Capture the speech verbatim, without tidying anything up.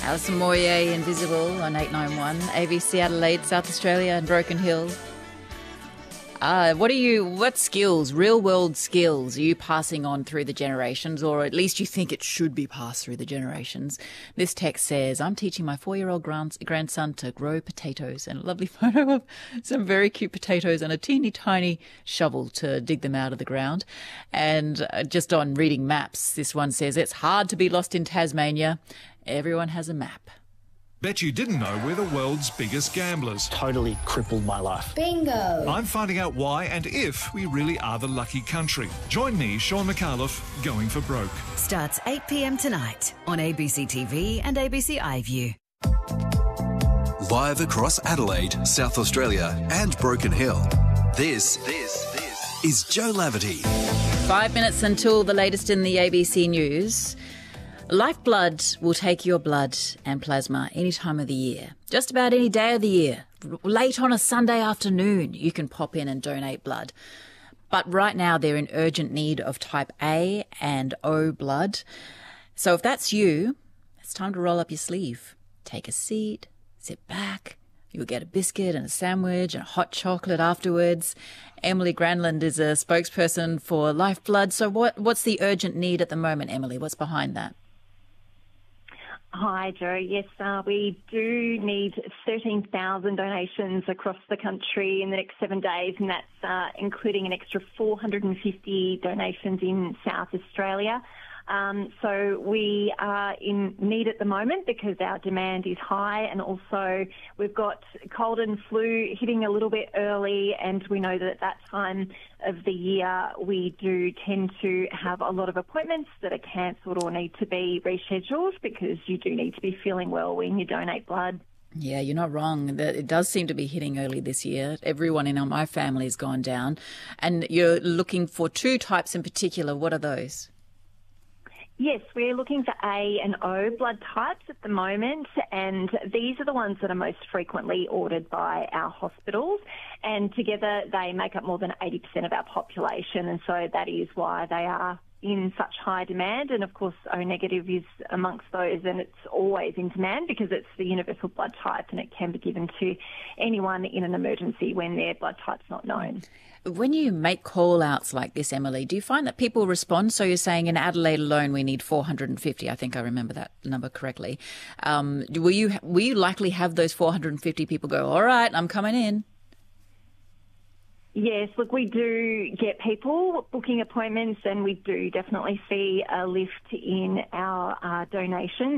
Alison Moyer, Invisible on eight nine one, A B C Adelaide, South Australia and Broken Hill. Uh, what are you, what skills, real world skills, are you passing on through the generations, or at least you think it should be passed through the generations? This text says, I'm teaching my four-year-old grand- grandson to grow potatoes, and a lovely photo of some very cute potatoes and a teeny tiny shovel to dig them out of the ground. And uh, just on reading maps, this one says, it's hard to be lost in Tasmania. Everyone has a map. Bet you didn't know we're the world's biggest gamblers. Totally crippled my life. Bingo! I'm finding out why and if we really are the lucky country. Join me, Sean McAuliffe, going for broke. Starts eight p.m. tonight on A B C T V and A B C iView. Live across Adelaide, South Australia and Broken Hill. This, this, this is Joe Laverty. Five minutes until the latest in the A B C News. Lifeblood will take your blood and plasma any time of the year. Just about any day of the year. Late on a Sunday afternoon, you can pop in and donate blood. But right now, they're in urgent need of type A and O blood. So if that's you, it's time to roll up your sleeve. Take a seat, sit back. You'll get a biscuit and a sandwich and a hot chocolate afterwards. Emily Granland is a spokesperson for Lifeblood. So what, what's the urgent need at the moment, Emily? What's behind that? Hi, Joe. Yes, uh, we do need thirteen thousand donations across the country in the next seven days, and that's uh, including an extra four hundred fifty donations in South Australia. Um, so we are in need at the moment because our demand is high, and also we've got cold and flu hitting a little bit early, and we know that at that time of the year we do tend to have a lot of appointments that are cancelled or need to be rescheduled because you do need to be feeling well when you donate blood. Yeah, you're not wrong. It does seem to be hitting early this year. Everyone in my family has gone down, and you're looking for two types in particular. What are those? Yes, we're looking for A and O blood types at the moment, and these are the ones that are most frequently ordered by our hospitals, and together they make up more than eighty percent of our population, and so that is why they are in such high demand. And of course O negative is amongst those, and it's always in demand because it's the universal blood type and it can be given to anyone in an emergency when their blood type's not known. When you make call-outs like this, Emily, do you find that people respond? So you're saying in Adelaide alone we need four hundred fifty. I think I remember that number correctly. Um, will you will you likely have those four hundred fifty people go, all right, I'm coming in? Yes, look, we do get people booking appointments, and we do definitely see a lift in our uh, donations.